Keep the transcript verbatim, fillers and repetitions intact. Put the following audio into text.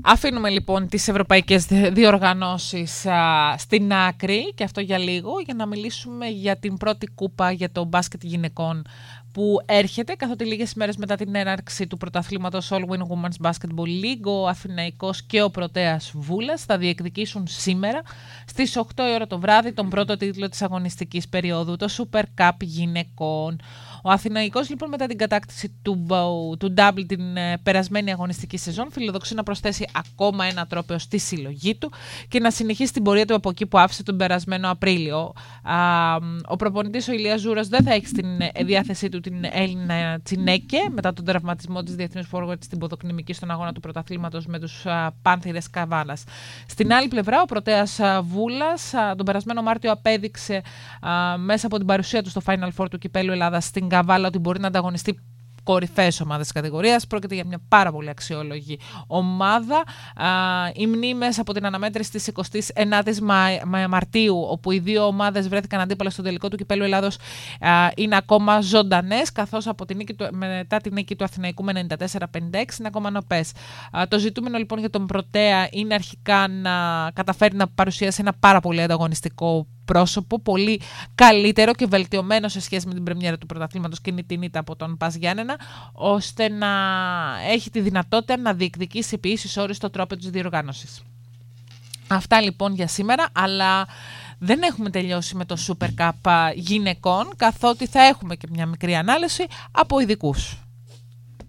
Αφήνουμε λοιπόν τις ευρωπαϊκές διοργανώσεις α, στην άκρη και αυτό για λίγο, για να μιλήσουμε για την πρώτη κούπα για το μπάσκετ γυναικών που έρχεται, καθότι λίγες μέρες μετά την έναρξη του πρωταθλήματος All Win Women's Basketball League, ο Αθηναϊκός και ο Πρωτέας Βούλας θα διεκδικήσουν σήμερα στις οκτώ η ώρα το βράδυ τον πρώτο τίτλο της αγωνιστικής περίοδου, το Super Cup γυναικών. Ο Αθηναϊκός λοιπόν μετά την κατάκτηση του, του Double την ε, περασμένη αγωνιστική σεζόν φιλοδοξεί να προσθέσει ακόμα ένα τρόπαιο στη συλλογή του και να συνεχίσει την πορεία του από εκεί που άφησε τον περασμένο Απρίλιο. Α, ο προπονητής ο Ηλίας Ζούρας δεν θα έχει στην ε, διάθεσή του την Έλληνα Τσινέκε μετά τον τραυματισμό της διεθνούς forward στην ποδοκνημική στον αγώνα του πρωταθλήματος με τους α, Πάνθηρες Καβάλας. Στην άλλη πλευρά ο Πρωτέας α, Βούλας α, τον περασμένο Μάρτιο απέδειξε α, μέσα από την παρουσία του στο Final Four του Κυπέλλου Ελλάδας στην Καβάλα ότι μπορεί να ανταγωνιστεί κορυφαίες ομάδες της κατηγορίας. Πρόκειται για μια πάρα πολύ αξιόλογη ομάδα. Οι μνήμες από την αναμέτρηση της εικοστής ενάτης Μαρτίου, όπου οι δύο ομάδες βρέθηκαν αντίπαλες στο τελικό του Κυπέλλου Ελλάδος, είναι ακόμα ζωντανές, καθώς από την νίκη του, μετά την νίκη του Αθηναϊκού με ενενήντα τέσσερα πενήντα έξι είναι ακόμα νοπές. Το ζητούμενο λοιπόν για τον Πρωτέα είναι αρχικά να καταφέρει να παρουσιάσει ένα πάρα πολύ ανταγωνιστικό πρόσωπο, πολύ καλύτερο και βελτιωμένο σε σχέση με την πρεμιέρα του πρωταθλήματος και την ήττα από τον Πας Γιάννενα, ώστε να έχει τη δυνατότητα να διεκδικήσει επί ίσης όρης το τρόπο της διοργάνωσης. Αυτά λοιπόν για σήμερα, αλλά δεν έχουμε τελειώσει με το Super Cup γυναικών, καθότι θα έχουμε και μια μικρή ανάλυση από ειδικούς.